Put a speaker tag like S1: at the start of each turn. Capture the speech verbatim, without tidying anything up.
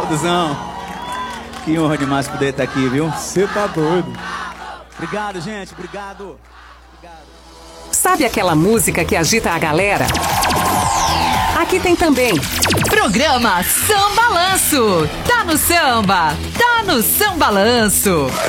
S1: Obrigadozão. Que honra demais poder estar aqui, viu?
S2: Você tá doido.
S1: Obrigado, gente. Obrigado. Obrigado.
S3: Sabe aquela música que agita a galera? Aqui tem também.
S4: Programa Sambalanço. Tá no samba, tá no Sambalanço.